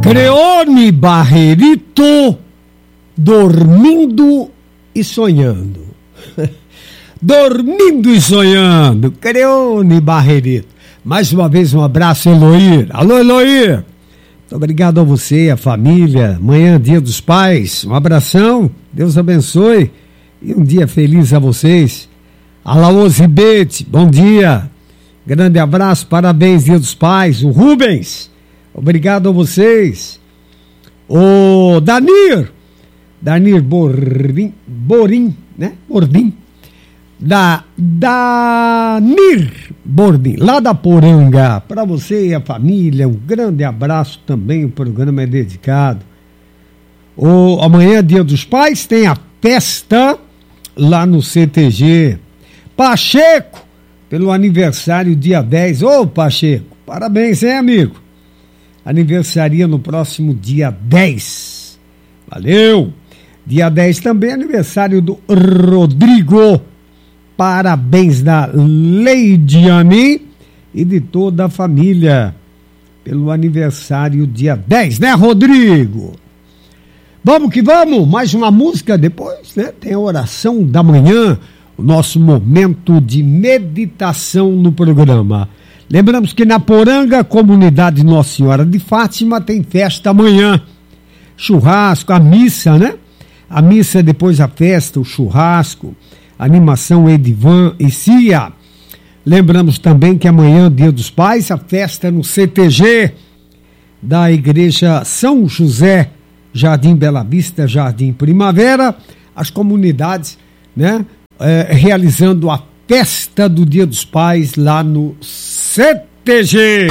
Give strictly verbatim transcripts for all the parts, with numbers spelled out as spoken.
Creone Barrerito, dormindo e sonhando. Dormindo e sonhando, Creone Barrerito. Mais uma vez um abraço, Eloir. Alô, Eloir. Muito obrigado a você, a família. Amanhã, dia dos pais. Um abração, Deus abençoe. E um dia feliz a vocês. Alaose Bete, bom dia. Grande abraço, parabéns, dia dos pais. O Rubens, obrigado a vocês. O Danir, Danir Borim, Borim, né? Bordim. Da Danir Bordim, lá da Poranga, para você e a família, um grande abraço também. O programa é dedicado. O, amanhã, dia dos pais, tem a festa lá no C T G. Pacheco, pelo aniversário dia dez. Ô, Pacheco, parabéns, hein, amigo? Aniversaria no próximo dia dez. Valeu! Dia dez também aniversário do Rodrigo. Parabéns da Leidiane e de toda a família pelo aniversário dia dez, né, Rodrigo? Vamos que vamos, mais uma música depois, né? Tem a oração da manhã, o nosso momento de meditação no programa. Lembramos que na Poranga, comunidade Nossa Senhora de Fátima, tem festa amanhã. Churrasco, a missa, né? A missa, depois a festa, o churrasco, animação Edivan e Cia. Lembramos também que amanhã, dia dos pais, a festa no C T G da Igreja São José, Jardim Bela Vista, Jardim Primavera, as comunidades, né, é, realizando a festa do Dia dos Pais lá no C T G.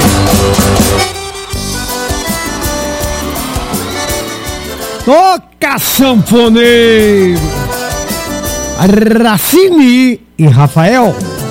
Toca, sanfoneiro! Racine e Rafael.